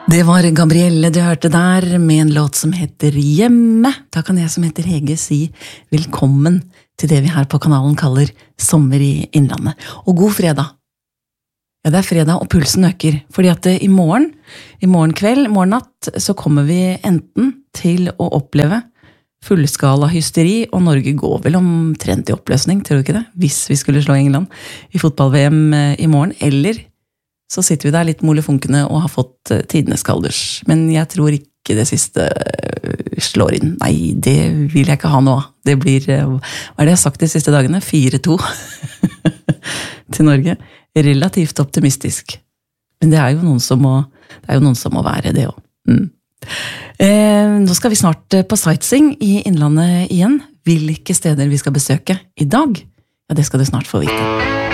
Det var Gabrielle du hørte der, med en låt som heter Hjemme. Da kan jeg som heter Hege si velkommen til det vi her på kanalen kaller Sommer i Innlandet. Og god fredag. Ja, det er fredag, og pulsen øker, fordi at i morgen kveld, morgennatt, så kommer vi enten til å oppleve fullskala hysteri, og Norge går vel omtrent i oppløsning, tror du ikke det? Hvis vi skulle slå England i fotball-VM i morgen, eller så sitter vi der litt molefunkende og har fått tidenes kalders. Men jeg tror ikke det siste slår inn. Nei, det vil jeg ikke ha nå. Det blir, hva er det jeg har sagt de siste dagene? 4-2 til Norge. Relativt optimistisk. Men det er jo noen som må være det også. Nå skal vi snart på sightseeing i Innlandet igjen. Hvilke steder vi skal besøke i dag? Ja, det skal du snart få vite.